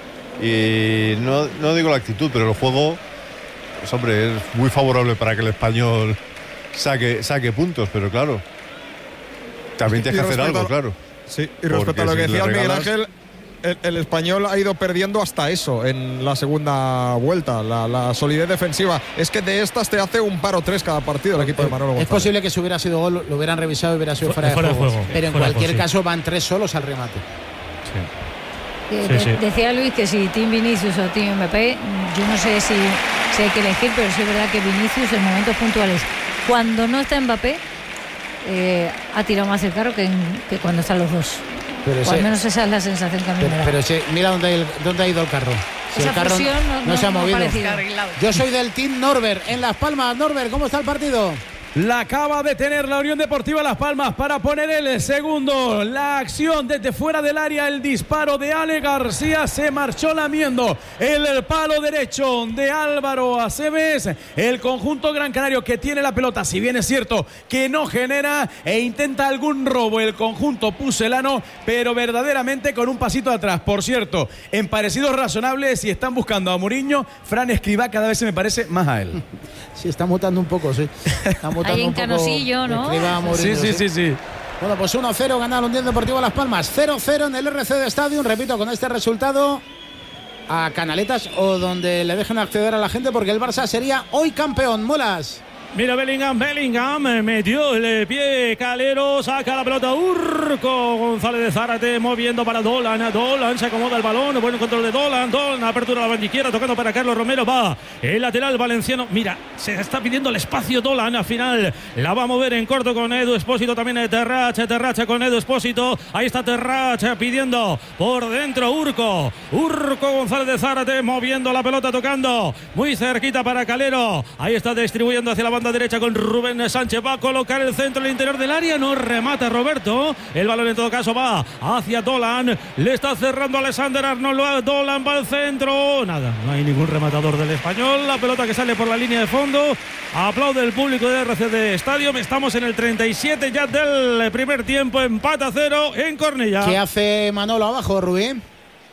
y no, no digo la actitud, pero el juego, pues hombre, es muy favorable para que el español saque, saque puntos, pero claro, también tienes que hacer respecto algo, a- claro. Sí, y Porque respecto a lo si que le decía Miguel regalas- Ángel, el, el español ha ido perdiendo hasta eso en la segunda vuelta, la, la solidez defensiva. Es que de estas te hace un paro tres cada partido el equipo de Manolo Es González. posible que si hubiera sido gol, lo hubieran revisado y hubiera sido Fu- fuera de fuera de juego. juego. Pero en Fuera de cualquier juego, sí. caso van tres solos al remate. Eh, Sí, de- sí. Decía Luis que si Team Vinicius o Team Mbappé, yo no sé si, si hay que elegir, pero sí es verdad que Vinicius en momentos puntuales, cuando no está Mbappé, eh, ha tirado más el carro que, en- que cuando están los dos. Pero O ese- al menos esa es la sensación que a mí Pero, me da. pero ese- mira dónde, ha ido- dónde ha ido el carro. Si Esa el carro fusión no- no- se ha no ha movido. parecido. Yo soy del Team Norbert en Las Palmas. Norbert, ¿cómo está el partido? La acaba de tener la Unión Deportiva Las Palmas para poner el segundo. La acción desde fuera del área, el disparo de Ale García se marchó lamiendo el palo derecho de Álvaro Aceves. El conjunto gran canario que tiene la pelota, si bien es cierto que no genera e intenta algún robo el conjunto pucelano, pero verdaderamente con un pasito atrás. Por cierto, en parecidos razonables, si están buscando a Mourinho, Fran Escribá cada vez se me parece más a él. Sí, está mutando un poco, sí. Está mutando Ahí en un poco Canosillo, ¿no? Escribá a Mourinho, Sí, sí, sí, sí. Bueno, pues uno cero gana la Unión Deportiva Las Palmas. cero cero en el R C D Stadium. Repito, con este resultado a Canaletas o donde le dejen acceder a la gente porque el Barça sería hoy campeón. Molas. Mira Bellingham, Bellingham metió el pie Calero, saca la pelota Urco, González de Zárate moviendo para Dolan, Dolan se acomoda el balón, buen control de Dolan, Dolan apertura a la banda izquierda, tocando para Carlos Romero, va el lateral valenciano, mira, se está pidiendo el espacio Dolan, al final la va a mover en corto con Edu Espósito, también de Terrache, Terrache con Edu Espósito, ahí está Terrache pidiendo por dentro Urco, Urco González de Zárate moviendo la pelota, tocando muy cerquita para Calero, ahí está distribuyendo hacia la banda derecha con Rubén Sánchez, va a colocar el centro en el interior del área, no remata Roberto, el balón en todo caso va hacia Dolan, le está cerrando Alexander Arnold, Dolan va al centro, nada, no hay ningún rematador del español, la pelota que sale por la línea de fondo, aplaude el público de R C D Stadium, estamos en el treinta y siete ya del primer tiempo, empate a cero en Cornellá. ¿Qué hace Manolo abajo, Rubén?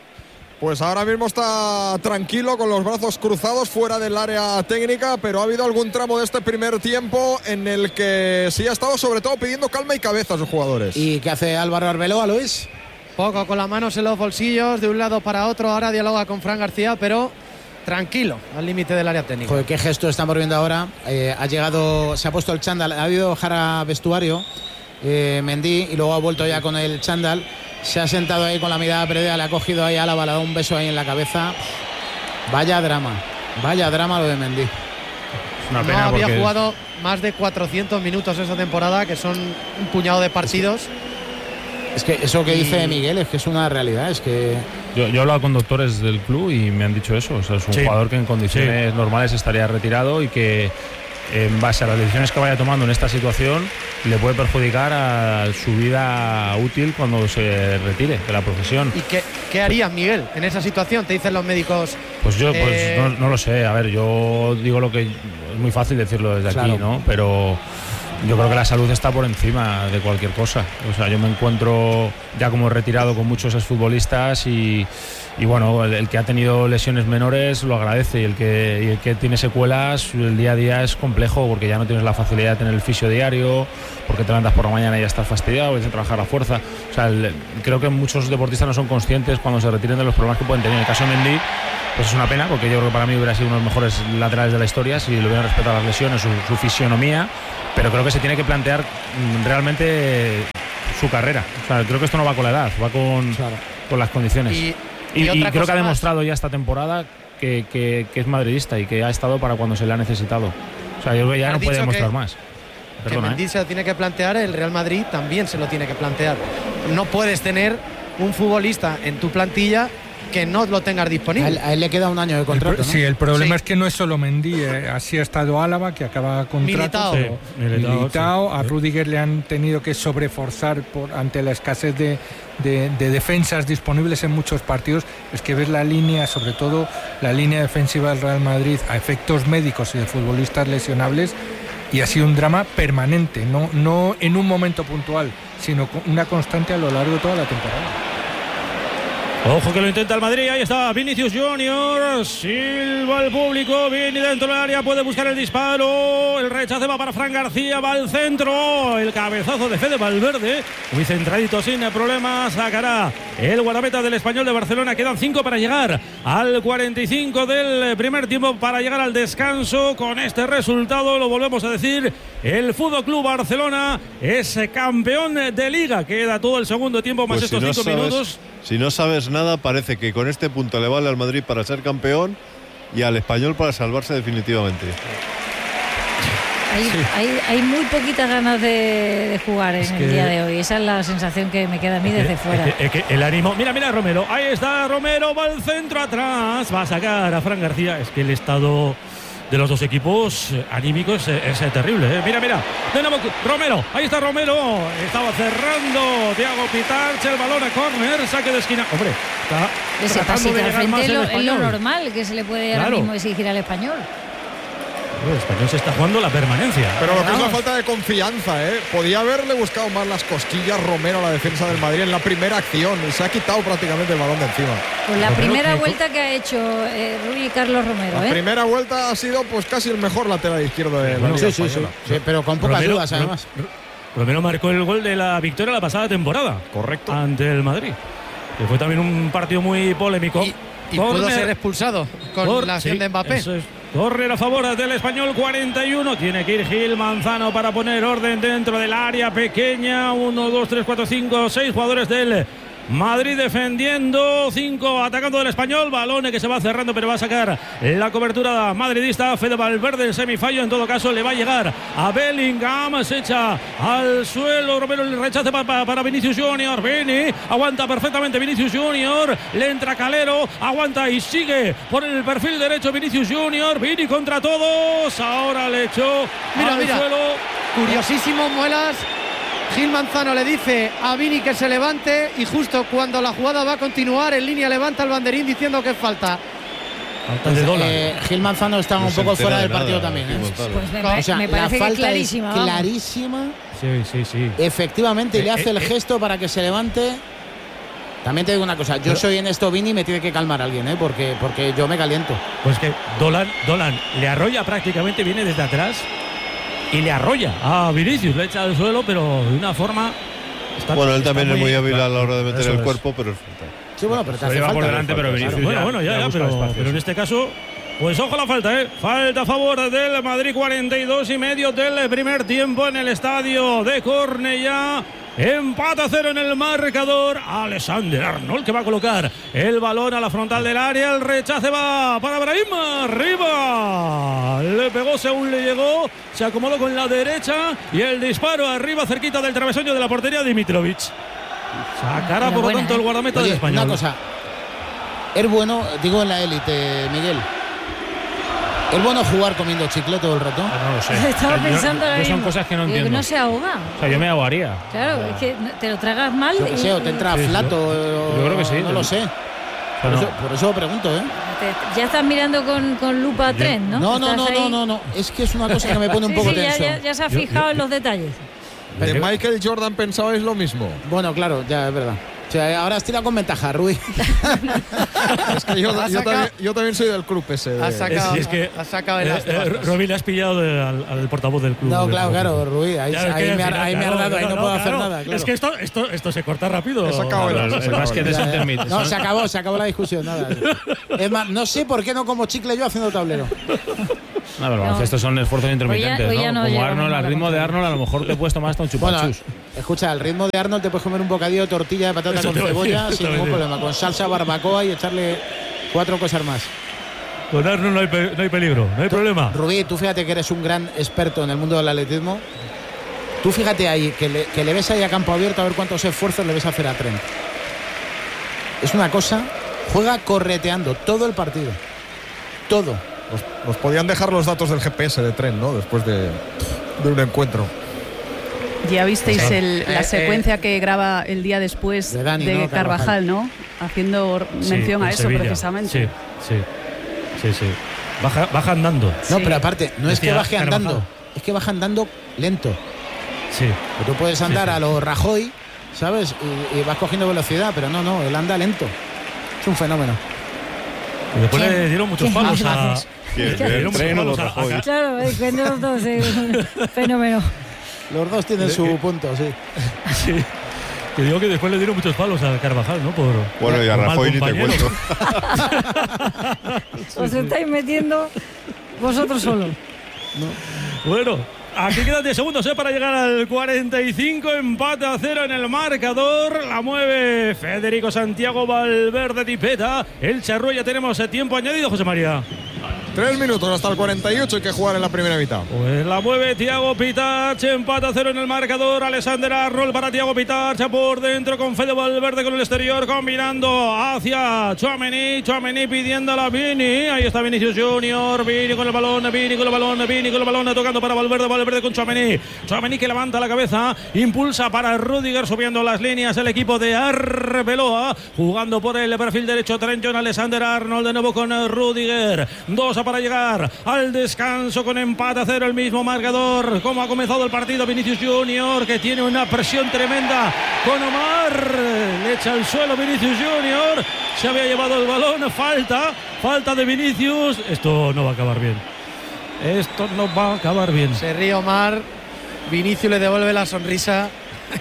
Pues ahora mismo está tranquilo con los brazos cruzados fuera del área técnica, pero ha habido algún tramo de este primer tiempo en el que sí ha estado sobre todo pidiendo calma y cabeza a sus jugadores. ¿Y qué hace Álvaro Arbeloa, Luis? Poco, con las manos en los bolsillos, de un lado para otro. Ahora dialoga con Fran García, pero tranquilo, al límite del área técnica. Joder, qué gesto estamos viendo ahora. Eh, ha llegado, se ha puesto el chándal, ha habido bajar a vestuario eh, Mendy y luego ha vuelto ya con el chándal. Se ha sentado ahí con la mirada perdida, le ha cogido ahí a Álava, le ha dado un beso ahí en la cabeza. Vaya drama, vaya drama lo de Mendy. Una No pena había porque jugado más de cuatrocientos minutos esa temporada, que son un puñado de partidos. Es que eso que dice Miguel es que es una realidad, es que Yo, yo he hablado con doctores del club y me han dicho eso. O sea, es un Sí. jugador que en condiciones Sí. normales estaría retirado y que en base a las decisiones que vaya tomando en esta situación, le puede perjudicar a su vida útil cuando se retire de la profesión. ¿Y qué, qué harías, Miguel, en esa situación? Te dicen los médicos. Pues yo pues eh... no, no lo sé. A ver, yo digo lo que es muy fácil decirlo desde claro. aquí, ¿no? Pero yo creo que la salud está por encima de cualquier cosa. O sea, yo me encuentro ya como retirado con muchos exfutbolistas y, y bueno, el, el que ha tenido lesiones menores lo agradece y el que, y el que tiene secuelas, el día a día es complejo porque ya no tienes la facilidad de tener el fisio diario, porque te levantas por la mañana y ya estás fastidiado, tienes que trabajar a fuerza. O sea, el, creo que muchos deportistas no son conscientes cuando se retiren de los problemas que pueden tener. En el caso de Mendy, pues es una pena porque yo creo que para mí hubiera sido uno de los mejores laterales de la historia si le hubieran respetado las lesiones, su, su fisionomía, pero creo que se tiene que plantear realmente su carrera. O sea, creo que esto no va con la edad, va con, claro. con las condiciones. Y, y, y, y creo que ha demostrado más. ya esta temporada que, que, que es madridista y que ha estado para cuando se le ha necesitado. O sea, yo creo que ya no puede demostrar que, más. Perdona, que Mendy ¿eh? se lo tiene que plantear, el Real Madrid también se lo tiene que plantear. No puedes tener un futbolista en tu plantilla que no lo tengas disponible. A él, a él le queda un año de contrato, el pro, ¿no? Sí, el problema sí. es que no es solo Mendy, eh, así ha estado Álava, que acaba contrato. Militao. Sí, Militao, Militao, sí. A Rudiger le han tenido que sobreforzar por, ante la escasez de, de, de defensas disponibles en muchos partidos. Es que ves la línea, sobre todo la línea defensiva del Real Madrid, a efectos médicos y de futbolistas lesionables, y ha sido un drama permanente, no, no en un momento puntual, sino una constante a lo largo de toda la temporada. Ojo que lo intenta el Madrid, ahí está Vinicius Junior, silba el público, viene dentro del área, puede buscar el disparo, el rechace va para Fran García, va al centro, el cabezazo de Fede Valverde, muy centradito sin problemas, sacará el guardameta del Español de Barcelona. Quedan cinco para llegar al cuarenta y cinco del primer tiempo, para llegar al descanso. Con este resultado, lo volvemos a decir, el Fútbol Club Barcelona es campeón de Liga. Queda todo el segundo tiempo más pues estos si no cinco sabes, minutos. Si no sabes nada, parece que con este punto le vale al Madrid para ser campeón y al Español para salvarse definitivamente. Hay, sí. hay, hay muy poquitas ganas de, de jugar en es el día de hoy. Esa es la sensación que me queda a mí desde que, fuera. Es que, es que el ánimo. Mira, mira, Romero. Ahí está Romero. Va al centro atrás. Va a sacar a Fran García. Es que el estado de los dos equipos anímicos es, es terrible. ¿eh? Mira, mira. De nuevo, Romero. Ahí está Romero. Estaba cerrando Thiago Pitarch. El balón a córner. Saque de esquina. Hombre, está ese tratando de llegar más es lo, el es lo normal que se le puede claro. ahora mismo exigir al Español. El Español se está jugando la permanencia. Pero lo que es la falta de confianza, ¿eh? Podía haberle buscado más las cosquillas Romero a la defensa del Madrid en la primera acción y se ha quitado prácticamente el balón de encima. Pues la Romero, primera ¿qué? vuelta que ha hecho eh, Rui Carlos Romero, La ¿eh? primera vuelta ha sido pues casi el mejor lateral izquierdo de la Bueno, Liga sí, sí, Española. sí, sí, pero con pocas Romero, dudas además. Romero marcó el gol de la victoria la pasada temporada. Correcto. Ante el Madrid. Que fue también un partido muy polémico. Y, y pudo ser expulsado con Cor la acción sí, de Mbappé. Eso es. Correr a favor del Español, cuarenta y uno. Tiene que ir Gil Manzano para poner orden dentro del área pequeña. uno, dos, tres, cuatro, cinco, seis jugadores del Madrid defendiendo, cinco atacando del Español. Balón que se va cerrando, pero va a sacar la cobertura madridista. Fede Valverde en semifallo. En todo caso, le va a llegar a Bellingham. Se echa al suelo. Romero el rechace para, para, para Vinicius Junior. Vini aguanta perfectamente Vinicius Junior. Le entra Calero. Aguanta y sigue por el perfil derecho Vinicius Junior. Vini contra todos. Ahora le echó mira, al mira. suelo. Curiosísimo, Muelas. Gil Manzano le dice a Vini que se levante y justo cuando la jugada va a continuar en línea levanta el banderín diciendo que es falta. Falta de dólar. Eh, Gil Manzano está no un poco fuera del partido nada, también. ¿eh? Pues me, o sea, me parece la falta que clarísima. es clarísima. Sí, sí, sí. Efectivamente, eh, le hace eh, el eh. gesto para que se levante. También te digo una cosa, yo Pero, soy en esto Vini y me tiene que calmar alguien, ¿eh? porque, porque yo me caliento. Pues que Dolan, Dolan le arrolla prácticamente, viene desde atrás y le arrolla a Vinicius, le echa al suelo, pero de una forma. Está, bueno, él también es muy hábil claro, a la hora de meter el es. cuerpo, pero es falta. Sí, bueno, pero te hace lleva falta. por delante, pero Vinicius Claro, bueno, bueno, ya, ya, pero, pero en este caso, pues ojo la falta, ¿eh? Falta a favor del Madrid, cuarenta y dos y medio del primer tiempo en el estadio de Cornellá. Empate a cero en el marcador. Alexander Arnold que va a colocar el balón a la frontal del área. El rechace va para Brahim. Arriba. Le pegó según le llegó. Se acomodó con la derecha. Y el disparo arriba cerquita del travesaño de la portería Dimitrovic. Sacará por lo tanto el guardameta Oye, del Español. Una cosa. Es bueno, digo en la élite, Miguel. ¿Es bueno jugar comiendo chicle todo el rato? No lo sé. Estaba Yo- pensando yo ahora son mismo. cosas que no Digo, entiendo. no se ahoga. O sea, yo me ahogaría. Claro, es que te lo tragas mal. Yo qué sé, o te entra Sí, flato. yo- o- yo creo que sí. No lo sé. Por, Pero eso, por eso lo pregunto, ¿eh? Te- ya estás mirando con, con lupa tren, ¿no? No, no, Estás no, ahí- no, no, no. Es que es una cosa que me pone un Sí, poco sí, ya, tenso. ya, ya se ha fijado en los detalles. De Michael Jordan pensabais lo mismo. Bueno, claro, ya es verdad. O sea, ahora has tirado con ventaja, Rui. Es que yo, Ha yo sacado- también, yo también soy del club ese. de- Ha sacado, Es- es que, ha sacado el Eh, as de eh, bastos. Roby le has pillado de- al, al portavoz del club. No, de claro, fútbol. claro, Rui. Ahí, Ya, es ahí que me, al ha, final, ahí me ha claro, dado, ahí no, claro, puedo hacer claro. nada. Claro. Es que esto, esto, esto se corta rápido. Se acabó el El, as, se el acabó básquet el es as. intermitente. No, Son- se acabó, se acabó la discusión. Nada. Es más, no sé por qué no como chicle yo haciendo tablero. No, pero bueno, No. estos son esfuerzos intermitentes, Hoy ya- hoy ya ¿no? no Como llegamos Arnold, a al la ritmo de contraria. Arnold, a lo mejor te puedes tomar hasta un Bueno, chupachus. escucha, al ritmo de Arnold te puedes comer un bocadillo de tortilla de patata Eso con te iba a decir, cebolla eso te sin iba a ningún decir. problema, con salsa barbacoa y echarle cuatro cosas más. Con Arnold no hay, pe- no hay peligro, no hay problema. Rubí, tú fíjate que eres un gran experto en el mundo del atletismo. Tú fíjate ahí, que le, que le ves ahí a campo abierto a ver cuántos esfuerzos le ves hacer a Trent. Es una cosa, juega correteando todo el partido. Todo. Nos, nos podían dejar los datos del G P S de tren, ¿no? Después de, de un encuentro. Ya visteis Sí. el- la Eh, secuencia que graba el día después de de, Dani, ¿no? Carvajal, Carvajal. ¿no? Haciendo Sí, mención a en eso Sevilla. precisamente. Sí, sí, sí, sí. Baja, baja andando. No, Sí. pero aparte, no es que Decía baje andando, Carvajal. es que baja andando lento. Sí. Que tú puedes andar Sí, sí. a los Rajoy, ¿sabes? Y, y vas cogiendo velocidad, pero no, no, él anda lento. Es un fenómeno. Y después ¿Quién? le dieron muchos ¿Quién palos a. hablas? ¿Quién? le dieron ¿El muchos tren o palos los a- a- Rajoy? Claro, es que los dos, eh, fenómeno. Los dos tienen su punto, sí. Sí. Que digo que después le dieron muchos palos a Carvajal, ¿no? Por, Bueno, y a por mal Rajoy ni te compañero. cuento. Os estáis metiendo vosotros solos. Bueno, aquí quedan diez segundos ¿eh? para llegar al cuarenta y cinco. Empate a cero en el marcador. La mueve Federico Santiago Valverde Tipeta. El Charrúa, ya tenemos eh, tiempo añadido, José María. Tres minutos hasta el cuarenta y ocho, hay que jugar en la primera mitad. Pues la mueve Thiago Pitach, empate a cero en el marcador. Alexander Arnold para Thiago Pitach, por dentro con Fede Valverde con el exterior, combinando hacia Tchouaméni, Tchouaméni pidiendo a la Vini. Ahí está Vinicius Junior, Vini con el balón, Vini con el balón, Vini con el balón, tocando para Valverde, Valverde con Tchouaméni. Tchouaméni que levanta la cabeza, impulsa para Rudiger, subiendo las líneas el equipo de Arbeloa, jugando por el perfil derecho Trent John Alexander Arnold, de nuevo con Rudiger. Dos a para llegar al descanso con empate a cero, el mismo marcador. Como ha comenzado el partido, Vinicius Junior, que tiene una presión tremenda con Omar, le echa al suelo Vinicius Junior, se había llevado el balón, falta, falta de Vinicius. Esto no va a acabar bien, esto no va a acabar bien. Se ríe Omar, Vinicius le devuelve la sonrisa.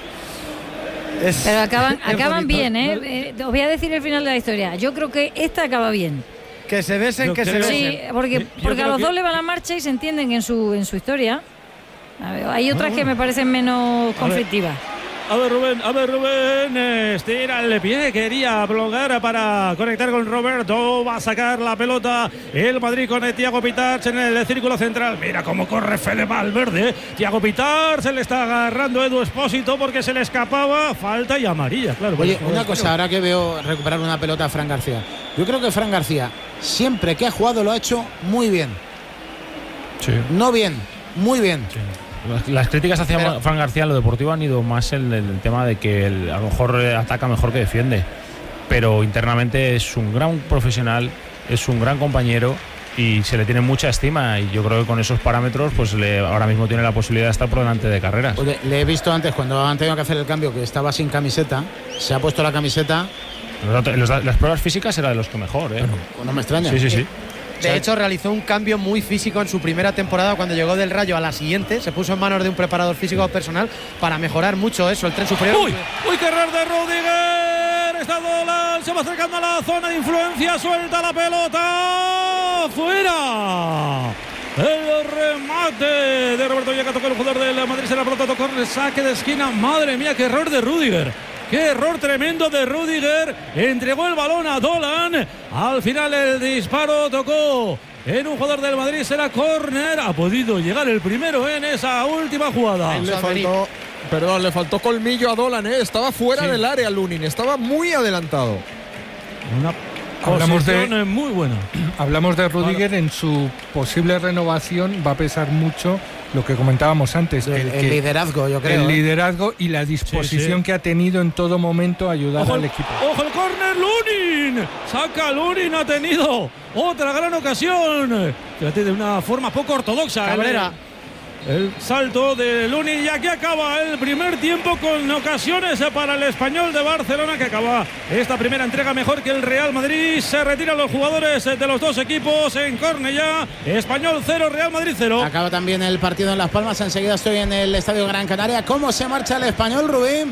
Es- Pero acaban, es acaban bonito. bien, ¿eh? Eh, Os voy a decir el final de la historia. Yo creo que esta acaba bien. Que se besen, Yo que se creo- besen. Sí, porque, Yo porque a creo los que- dos le va la marcha y se entienden en su, en su historia. A ver, hay otras que me parecen menos conflictivas. A ver, Rubén, a ver, Rubén, estira el pie, quería prolongar para conectar con Roberto, va a sacar la pelota el Madrid con el Thiago Pitach en el círculo central. Mira cómo corre Fede Valverde, Thiago Pitach, se le está agarrando Edu Espósito porque se le escapaba, falta y amarilla, claro. Oye, Bueno, una cosa, ahora que veo recuperar una pelota a Fran García. Yo creo que Fran García, siempre que ha jugado, lo ha hecho muy bien. Sí. No bien, muy bien. Las, las críticas hacia Pero- Fran García en lo deportivo han ido más en el, el tema de que él, a lo mejor eh, ataca mejor que defiende, pero internamente es un gran profesional, es un gran compañero y se le tiene mucha estima, y yo creo que con esos parámetros pues le, ahora mismo tiene la posibilidad de estar por delante de carreras. Oye, le he visto antes cuando han tenido que hacer el cambio que estaba sin camiseta, se ha puesto la camiseta, Los- los- las pruebas físicas era de los que mejor, ¿eh? no me extraña. Sí, sí, sí. De hecho, realizó un cambio muy físico en su primera temporada cuando llegó del Rayo a la siguiente. Se puso en manos de un preparador físico personal para mejorar mucho eso, el tren superior. ¡Uy! ¡Uy, qué error de Rudiger! Está Dolan, se va acercando a la zona de influencia, suelta la pelota, ¡fuera! El remate de Roberto Villa, que tocó el jugador del Madrid, se la pelota tocó el saque de esquina. Madre mía, qué error de Rudiger. Qué error tremendo de Rudiger. Entregó el balón a Dolan. Al final el disparo tocó en un jugador del Madrid, será córner. Ha podido llegar el primero en esa última jugada. Le faltó, perdón, le faltó colmillo a Dolan, ¿eh? Estaba fuera Sí. del área Lunin, estaba muy adelantado. Una Hablamos de, Posición, eh, muy buena. hablamos de Rudiger, en su posible renovación va a pesar mucho lo que comentábamos antes. El, el, el que, liderazgo, yo creo. El ¿eh? liderazgo y la disposición Sí, sí. que ha tenido en todo momento a ayudar Ojo al el, equipo. ojo el córner, Lunin. Saca Lunin, ha tenido otra gran ocasión. Fíjate, de una forma poco ortodoxa. Cabrera. El, el salto de Lunin y aquí acaba el primer tiempo con ocasiones para el Español de Barcelona, que acaba esta primera entrega mejor que el Real Madrid. Se retiran los jugadores de los dos equipos en Cornellá. Español cero, Real Madrid cero. Acaba también el partido en Las Palmas. Enseguida estoy en el Estadio Gran Canaria. ¿Cómo se marcha el Español, Rubén?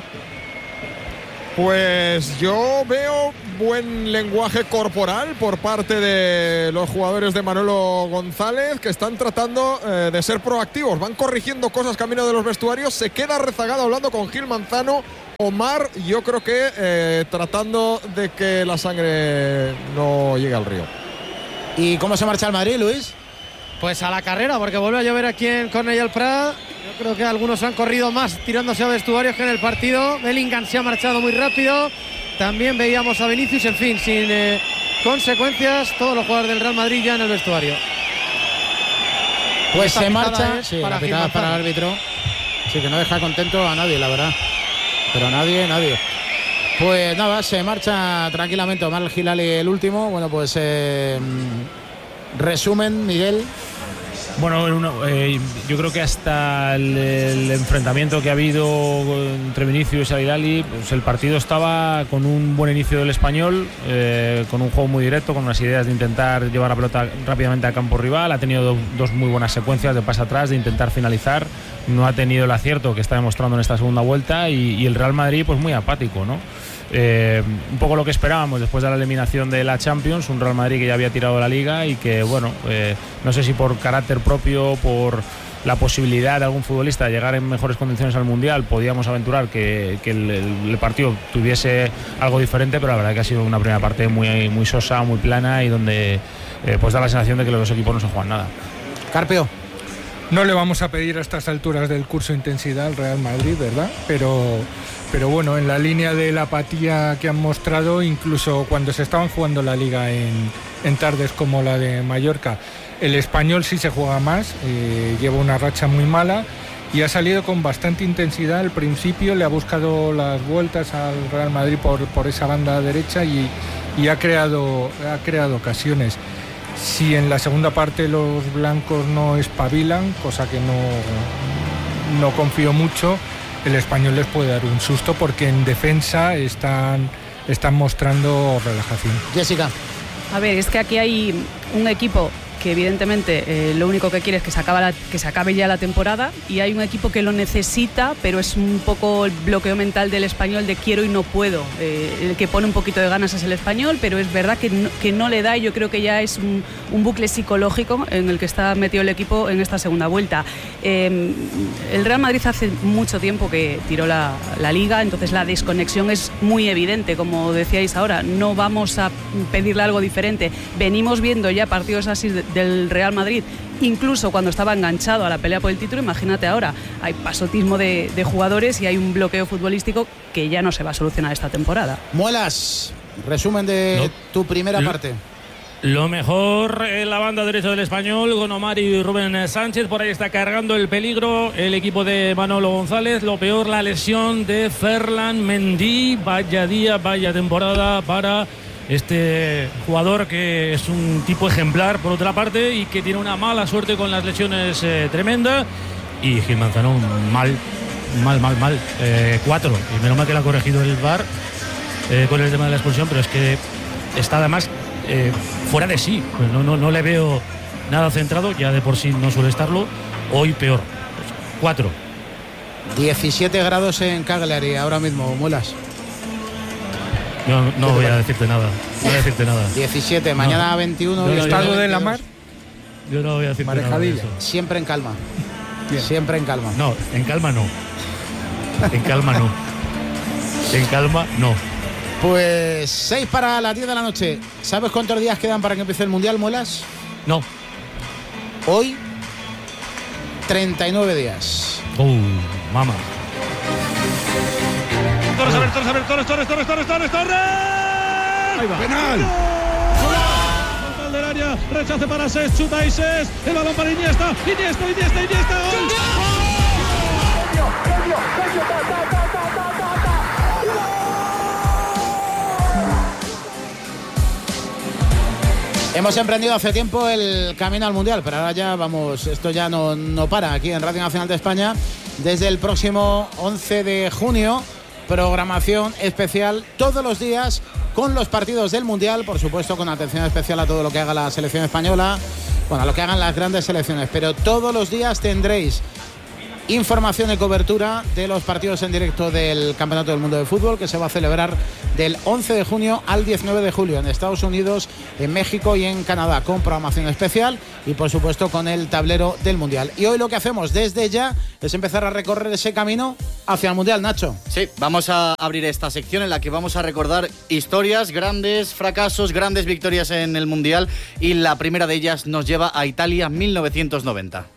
Pues yo veo buen lenguaje corporal por parte de los jugadores de Manolo González, que están tratando eh, de ser proactivos, van corrigiendo cosas camino de los vestuarios. Se queda rezagado hablando con Gil Manzano. Omar, yo creo que eh, tratando de que la sangre no llegue al río. ¿Y cómo se marcha el Madrid, Luis? Pues a la carrera, porque vuelve a llover aquí en Cornellà el Prat. Yo creo que algunos han corrido más tirándose a vestuarios que en el partido. Bellingham se ha marchado muy rápido. También veíamos a Vinicius, en fin, sin eh, consecuencias. Todos los jugadores del Real Madrid ya en el vestuario. Pues Esta se pitada marcha. es Sí, para la pitada Gil para el Manzano. árbitro. Sí, que no deja contento a nadie, la verdad. Pero nadie, nadie. Pues nada, se marcha tranquilamente Omar El Hilali, el último. Bueno, pues eh, resumen, Miguel. Bueno, uno, eh, yo creo que hasta el, el enfrentamiento que ha habido entre Vinicius y Al Hilali, pues el partido estaba con un buen inicio del Español, eh, con un juego muy directo, con unas ideas de intentar llevar la pelota rápidamente al campo rival. Ha tenido do, dos muy buenas secuencias de pase atrás, de intentar finalizar. No ha tenido el acierto que está demostrando en esta segunda vuelta y, y el Real Madrid pues muy apático, ¿no? Eh, un poco lo que esperábamos después de la eliminación de la Champions, un Real Madrid que ya había tirado la Liga y que, bueno, eh, no sé si por carácter propio, por la posibilidad de algún futbolista de llegar en mejores condiciones al Mundial, podíamos aventurar que, que el, el partido tuviese algo diferente, pero la verdad que ha sido una primera parte muy, muy sosa, muy plana y donde eh, pues da la sensación de que los dos equipos no se juegan nada. Carpio. No le vamos a pedir a estas alturas del curso intensidad al Real Madrid, ¿verdad? Pero, pero bueno, en la línea de la apatía que han mostrado, incluso cuando se estaban jugando la Liga en, en tardes como la de Mallorca, el Español sí se juega más, eh, lleva una racha muy mala y ha salido con bastante intensidad. Al principio le ha buscado las vueltas al Real Madrid por, por esa banda derecha y, y ha creado, ha creado ocasiones. Si en la segunda parte los blancos no espabilan, cosa que no, no confío mucho, el Español les puede dar un susto porque en defensa están, están mostrando relajación. Jessica. A ver, es que aquí hay un equipo que evidentemente eh, lo único que quiere es que se, acabe la, que se acabe ya la temporada, y hay un equipo que lo necesita, pero es un poco el bloqueo mental del Español de quiero y no puedo. Eh, el que pone un poquito de ganas es el Español, pero es verdad que no, que no le da, y yo creo que ya es un, un bucle psicológico en el que está metido el equipo en esta segunda vuelta. Eh, el Real Madrid hace mucho tiempo que tiró la, la Liga, entonces la desconexión es muy evidente, como decíais ahora. No vamos a pedirle algo diferente. Venimos viendo ya partidos así de, del Real Madrid, incluso cuando estaba enganchado a la pelea por el título. Imagínate ahora, hay pasotismo de, de jugadores y hay un bloqueo futbolístico que ya no se va a solucionar esta temporada. Muelas, resumen de No. tu primera Lo- parte. Lo mejor en la banda derecha del Español, con Omar y Rubén Sánchez. Por ahí está cargando el peligro el equipo de Manolo González. Lo peor, la lesión de Ferland Mendy. Vaya día, vaya temporada para este jugador, que es un tipo ejemplar por otra parte y que tiene una mala suerte con las lesiones eh, tremenda. Y Gil Manzano mal, mal, mal, mal. Eh, cuatro. Y menos mal que lo ha corregido el V A R eh, con el tema de la expulsión, pero es que está además eh, fuera de sí. Pues no, no, no le veo nada centrado, ya de por sí no suele estarlo. Hoy peor. Pues cuatro. diecisiete grados en Cagliari ahora mismo, Muelas. No, no voy a decirte nada. No voy a decirte nada. diecisiete, mañana No. veintiuno. Yo y no, estado yo- de la mar. mar. Yo no voy a decirte nada de Marejadilla. eso. Siempre en calma. Bien. Siempre en calma. No, en calma no. En calma no. En calma no. Pues seis para las diez de la noche. ¿Sabes cuántos días quedan para que empiece el Mundial, Muelas? No. Hoy, treinta y nueve días. Uh, mama. Torres, a ver, Torres, a ver, Torres, Torres, Torres, Torres, Torres, Torres. Penal. área, rechace para Ses, chuta y Ses, el balón para Iniesta, Iniesta, Iniesta, Iniesta, ¡gol! Hemos emprendido hace tiempo el camino al Mundial, pero ahora ya vamos, esto ya no, no para aquí en Radio Nacional de España. Desde el próximo once de junio, programación especial todos los días con los partidos del Mundial, por supuesto con atención especial a todo lo que haga la selección española, bueno, a lo que hagan las grandes selecciones, pero todos los días tendréis información y cobertura de los partidos en directo del Campeonato del Mundo de Fútbol, que se va a celebrar del once de junio al diecinueve de julio en Estados Unidos, en México y en Canadá, con programación especial y por supuesto con el tablero del Mundial. Y hoy lo que hacemos desde ya es empezar a recorrer ese camino hacia el Mundial, Nacho. Sí, vamos a abrir esta sección en la que vamos a recordar historias, grandes fracasos, grandes victorias en el Mundial, y la primera de ellas nos lleva a Italia mil novecientos noventa.